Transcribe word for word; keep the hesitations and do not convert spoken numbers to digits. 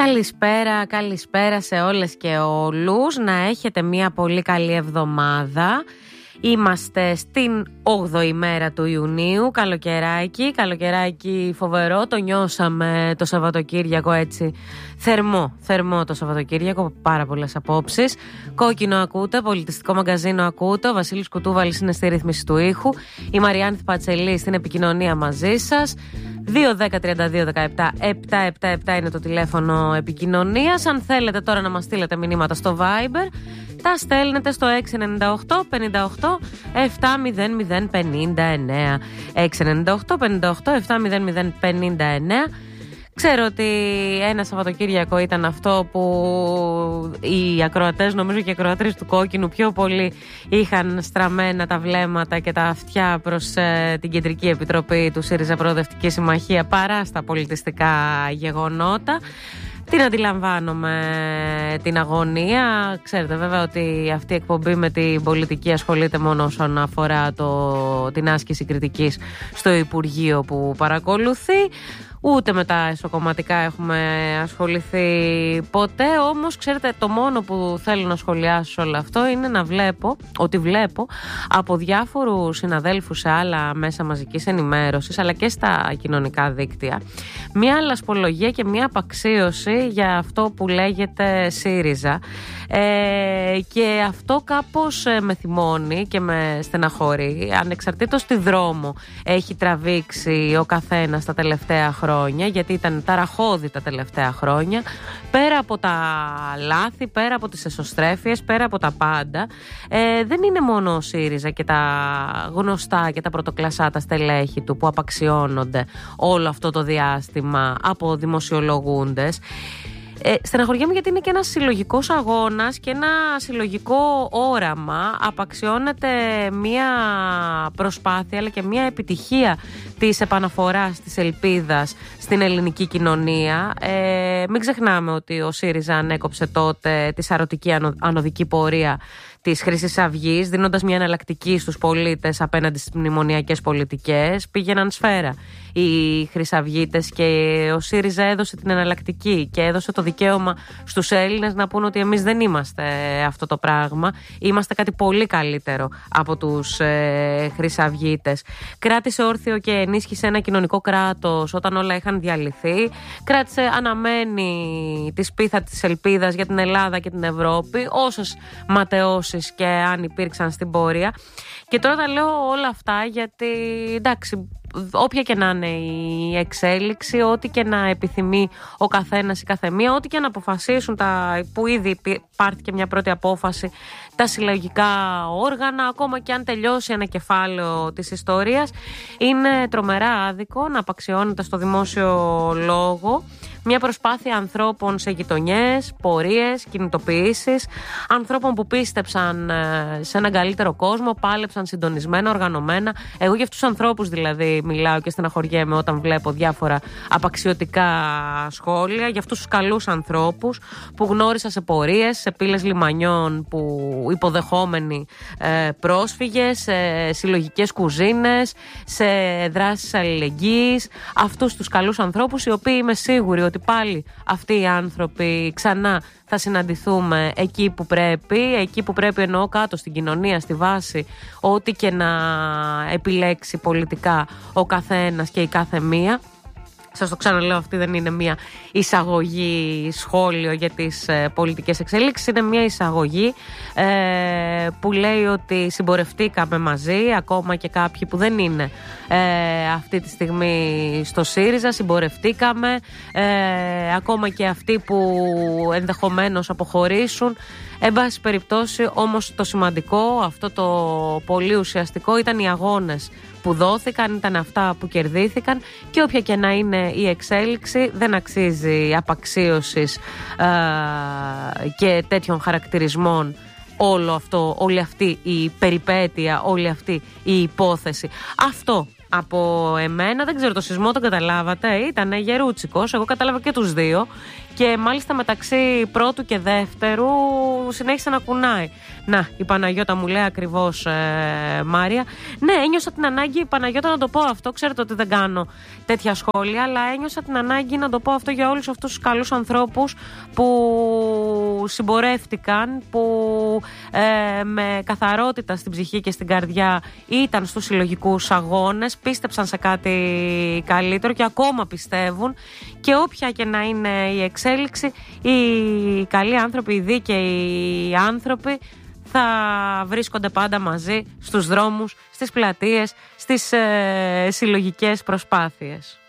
Καλησπέρα, καλησπέρα σε όλες και όλους. Να έχετε μια πολύ καλή εβδομάδα. Είμαστε στην όγδοη μέρα του Ιουνίου, καλοκαιράκι, καλοκαιράκι φοβερό, το νιώσαμε το Σαββατοκύριακο έτσι, θερμό, θερμό το Σαββατοκύριακο, πάρα πολλές απόψεις. Κόκκινο ακούτε, πολιτιστικό μαγκαζίνο ακούτε, ο Βασίλης Κουτούβαλης είναι στη ρύθμιση του ήχου, η Μαριάννη Πατσελή στην επικοινωνία μαζί σας. δύο δέκα τριάντα δύο δεκαεπτά επτακόσια εβδομήντα επτά είναι το τηλέφωνο επικοινωνίας. Αν θέλετε τώρα να μας στείλετε μηνύματα στο Viber, τα στέλνετε στο έξι εννιά οκτώ πενήντα οκτώ εβδομήντα μηδέν πενήντα εννέα. έξι εννιά οκτώ πενήντα οκτώ εβδομήντα μηδέν πενήντα εννέα. Ξέρω ότι ένα Σαββατοκύριακο ήταν αυτό που οι ακροατές, νομίζω και οι ακροατρίες του Κόκκινου, πιο πολύ είχαν στραμμένα τα βλέμματα και τα αυτιά προς ε, την Κεντρική Επιτροπή του ΣΥΡΙΖΑ Προοδευτική Συμμαχία παρά στα πολιτιστικά γεγονότα. Την αντιλαμβάνομαι την αγωνία. Ξέρετε βέβαια ότι αυτή η εκπομπή με την πολιτική ασχολείται μόνο όσον αφορά το, την άσκηση κριτικής στο Υπουργείο που παρακολουθεί. Ούτε με τα εσωκομματικά έχουμε ασχοληθεί ποτέ. Όμως ξέρετε, το μόνο που θέλω να σχολιάσω σε όλο αυτό είναι να βλέπω, ότι βλέπω από διάφορους συναδέλφους σε άλλα μέσα μαζικής ενημέρωσης αλλά και στα κοινωνικά δίκτυα μια λασπολογία και μια απαξίωση για αυτό που λέγεται ΣΥΡΙΖΑ. Ε, και αυτό κάπως ε, με θυμώνει και με στεναχωρεί. Ανεξαρτήτως τι δρόμο έχει τραβήξει ο καθένας τα τελευταία χρόνια, γιατί ήταν ταραχώδη τα τελευταία χρόνια, πέρα από τα λάθη, πέρα από τις εσωστρέφειες, πέρα από τα πάντα, ε, δεν είναι μόνο ο ΣΥΡΙΖΑ και τα γνωστά και τα πρωτοκλασσά τα στελέχη του που απαξιώνονται όλο αυτό το διάστημα από δημοσιολογούντες. Ε, στεναχωριέμαι γιατί είναι και ένας συλλογικός αγώνας και ένα συλλογικό όραμα. Απαξιώνεται μια προσπάθεια αλλά και μια επιτυχία της επαναφοράς της ελπίδας στην ελληνική κοινωνία. Ε, μην ξεχνάμε ότι ο ΣΥΡΙΖΑ ανέκοψε τότε τη σαρωτική ανωδική πορεία της Χρυσής Αυγής, δίνοντας μια εναλλακτική στους πολίτες απέναντι στις μνημονιακές πολιτικές. Πήγαιναν σφαίρα οι Χρυσαυγίτες και ο ΣΥΡΙΖΑ έδωσε την εναλλακτική και έδωσε το δικαίωμα στους Έλληνες να πούν ότι εμείς δεν είμαστε αυτό το πράγμα, είμαστε κάτι πολύ καλύτερο από τους ε, Χρυσαυγίτες. Κράτησε όρθιο και ενίσχυσε ένα κοινωνικό κράτος όταν όλα είχαν διαλυθεί. Κράτησε αναμένη τη σπίθα της ελπίδας για την Ελλάδα και την Ευρώπη, όσες ματαιώσεις και αν υπήρξαν στην πορεία. Και τώρα τα λέω όλα αυτά γιατί εντάξει, όποια και να είναι η εξέλιξη, ό,τι και να επιθυμεί ο καθένας η καθεμία, ό,τι και να αποφασίσουν τα, που ήδη πάρθηκε μια πρώτη απόφαση, τα συλλογικά όργανα, ακόμα και αν τελειώσει ένα κεφάλαιο της ιστορίας, είναι τρομερά άδικο να απαξιώνεται στο δημόσιο λόγο μια προσπάθεια ανθρώπων σε γειτονιές, πορείες, κινητοποιήσεις, ανθρώπων που πίστεψαν σε έναν καλύτερο κόσμο, πάλεψαν συντονισμένα, οργανωμένα. Εγώ για αυτούς τους ανθρώπους δηλαδή μιλάω και στεναχωριέμαι όταν βλέπω διάφορα απαξιωτικά σχόλια, για αυτούς τους καλούς ανθρώπους που γνώρισα σε πορείες, σε πύλες λιμανιών που υποδεχόμενοι ε, πρόσφυγες, σε συλλογικές κουζίνες, σε δράσεις αλληλεγγύης. Αυτούς τους καλούς ανθρώπους οι οποίοι είμαι σίγουρη ότι πάλι αυτοί οι άνθρωποι ξανά θα συναντηθούμε εκεί που πρέπει, εκεί που πρέπει εννοώ κάτω στην κοινωνία, στη βάση, ό,τι και να επιλέξει πολιτικά ο καθένας και η κάθε μία. Σας το ξαναλέω, αυτή δεν είναι μια εισαγωγή σχόλιο για τις ε, πολιτικές εξέλιξεις, είναι μια εισαγωγή ε, που λέει ότι συμπορευτήκαμε μαζί, ακόμα και κάποιοι που δεν είναι ε, αυτή τη στιγμή στο ΣΥΡΙΖΑ, συμπορευτήκαμε, ε, ακόμα και αυτοί που ενδεχομένως αποχωρήσουν. Εν πάση περιπτώσει, όμως το σημαντικό, αυτό το πολύ ουσιαστικό ήταν οι αγώνες που δόθηκαν, ήταν αυτά που κερδίθηκαν και όποια και να είναι η εξέλιξη δεν αξίζει απαξίωσης ε, και τέτοιων χαρακτηρισμών όλο αυτό, όλη αυτή η περιπέτεια, όλη αυτή η υπόθεση. Αυτό από εμένα, δεν ξέρω, το σεισμό τον καταλάβατε, ήταν γερούτσικος, εγώ κατάλαβα και τους δύο και μάλιστα μεταξύ πρώτου και δεύτερου συνέχισε να κουνάει. Να, η Παναγιώτα μου λέει ακριβώς, ε, Μάρια. Ναι, ένιωσα την ανάγκη, Παναγιώτα, να το πω αυτό. Ξέρετε ότι δεν κάνω τέτοια σχόλια, αλλά ένιωσα την ανάγκη να το πω αυτό για όλους αυτούς τους καλούς ανθρώπους που συμπορεύτηκαν, που ε, με καθαρότητα στην ψυχή και στην καρδιά ήταν στους συλλογικούς αγώνες, πίστεψαν σε κάτι καλύτερο και ακόμα πιστεύουν, και όποια και να είναι η εξέλιξη, οι καλοί άνθρωποι, οι δίκαιοι άνθρωποι θα βρίσκονται πάντα μαζί στους δρόμους, στις πλατείες, στις ε, συλλογικές προσπάθειες.